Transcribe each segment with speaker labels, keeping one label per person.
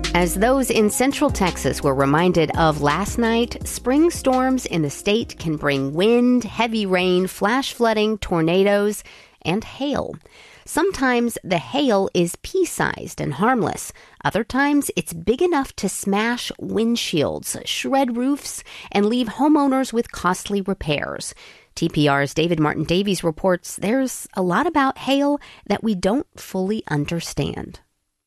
Speaker 1: As those in Central Texas were reminded of last night, spring storms in the state can bring wind, heavy rain, flash flooding, tornadoes, and hail. Sometimes the hail is pea-sized and harmless. Other times it's big enough to smash windshields, shred roofs, and leave homeowners with costly repairs. TPR's David Martin Davies reports there's a lot about hail that we don't fully understand.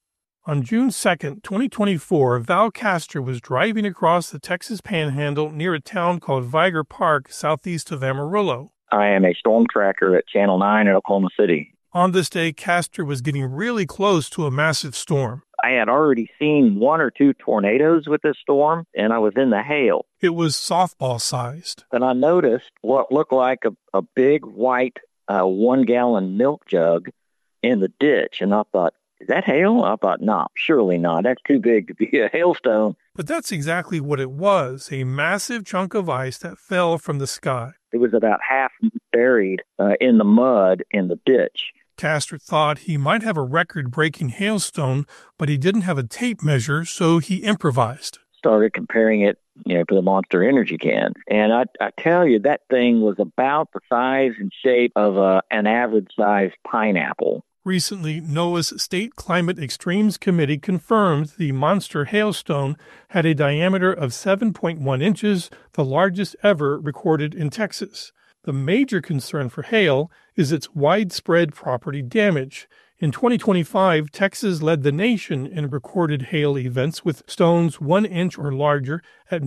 Speaker 2: On June 2nd, 2024, Val Castor was driving across the Texas Panhandle near a town called Viger Park, southeast of Amarillo.
Speaker 3: I am a storm tracker at Channel 9 in Oklahoma City.
Speaker 2: On this day, Castor was getting really close to a massive storm.
Speaker 3: I had already seen one or two tornadoes with this storm, and I was in the hail.
Speaker 2: It was softball-sized.
Speaker 3: And I noticed what looked like a big white 1-gallon milk jug in the ditch, and I thought, is that hail? I thought, no, surely not. That's too big to be a hailstone.
Speaker 2: But that's exactly what it was, a massive chunk of ice that fell from the sky.
Speaker 3: It was about half buried in the mud in the ditch.
Speaker 2: Castor thought he might have a record-breaking hailstone, but he didn't have a tape measure, so he improvised.
Speaker 3: Started comparing it, to the Monster Energy can. And I tell you, that thing was about the size and shape of an average-sized pineapple.
Speaker 2: Recently, NOAA's State Climate Extremes Committee confirmed the monster hailstone had a diameter of 7.1 inches, the largest ever recorded in Texas. The major concern for hail is its widespread property damage. In 2025, Texas led the nation in recorded hail events with stones 1 inch or larger at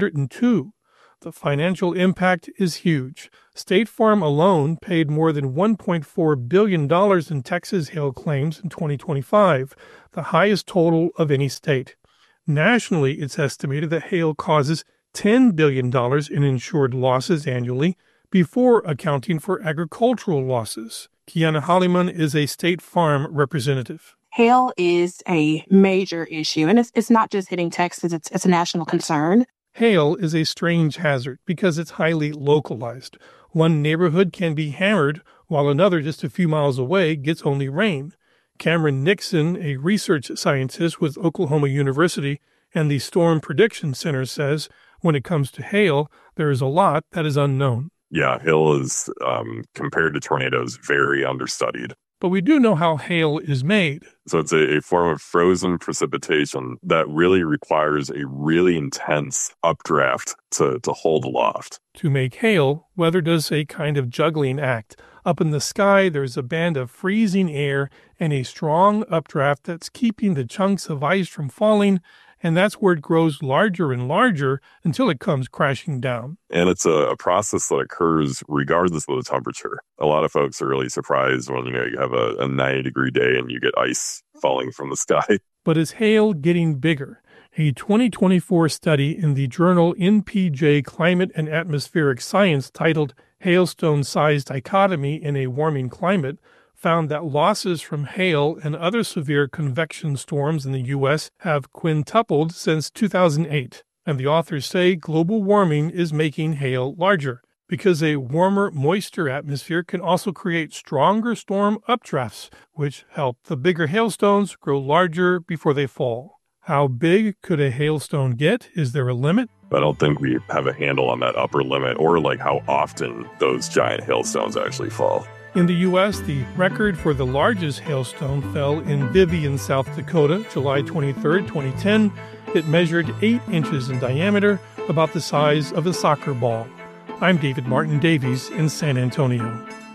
Speaker 2: 902. The financial impact is huge. State Farm alone paid more than $1.4 billion in Texas hail claims in 2025, the highest total of any state. Nationally, it's estimated that hail causes $10 billion in insured losses annually, before accounting for agricultural losses. Kiana Holliman is a State Farm representative.
Speaker 4: Hail is a major issue, and it's not just hitting Texas, it's a national concern.
Speaker 2: Hail is a strange hazard because it's highly localized. One neighborhood can be hammered, while another just a few miles away gets only rain. Cameron Nixon, a research scientist with Oklahoma University and the Storm Prediction Center, says when it comes to hail, there is a lot that is unknown.
Speaker 5: Yeah, hail is, compared to tornadoes, very understudied.
Speaker 2: But we do know how hail is made.
Speaker 5: So it's a form of frozen precipitation that really requires a really intense updraft to hold aloft.
Speaker 2: To make hail, weather does a kind of juggling act. Up in the sky, there's a band of freezing air and a strong updraft that's keeping the chunks of ice from falling, and that's where it grows larger and larger until it comes crashing down.
Speaker 5: And it's a process that occurs regardless of the temperature. A lot of folks are really surprised when you have a 90-degree day and you get ice falling from the sky.
Speaker 2: But is hail getting bigger? A 2024 study in the journal NPJ Climate and Atmospheric Science titled Hailstone Size Dichotomy in a Warming Climate found that losses from hail and other severe convection storms in the U.S. have quintupled since 2008. And the authors say global warming is making hail larger, because a warmer, moister atmosphere can also create stronger storm updrafts, which help the bigger hailstones grow larger before they fall. How big could a hailstone get? Is there a limit?
Speaker 5: I don't think we have a handle on that upper limit or how often those giant hailstones actually fall.
Speaker 2: In the U.S., the record for the largest hailstone fell in Vivian, South Dakota, July 23, 2010. It measured 8 inches in diameter, about the size of a soccer ball. I'm David Martin Davies in San Antonio.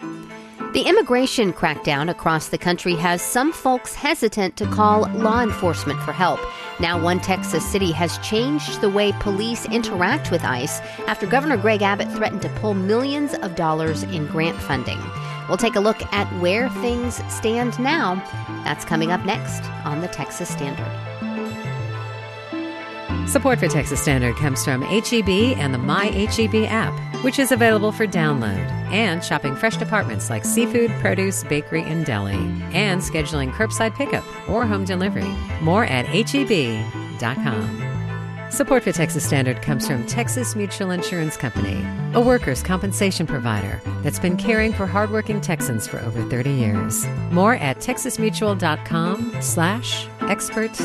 Speaker 1: The immigration crackdown across the country has some folks hesitant to call law enforcement for help. Now, one Texas city has changed the way police interact with ICE after Governor Greg Abbott threatened to pull millions of dollars in grant funding. We'll take a look at where things stand now. That's coming up next on the Texas Standard.
Speaker 6: Support for Texas Standard comes from H-E-B and the My H-E-B app, which is available for download, and shopping fresh departments like seafood, produce, bakery, and deli, and scheduling curbside pickup or home delivery. More at HEB.com. Support for Texas Standard comes from Texas Mutual Insurance Company, a workers' compensation provider that's been caring for hardworking Texans for over 30 years. More at texasmutual.com/expert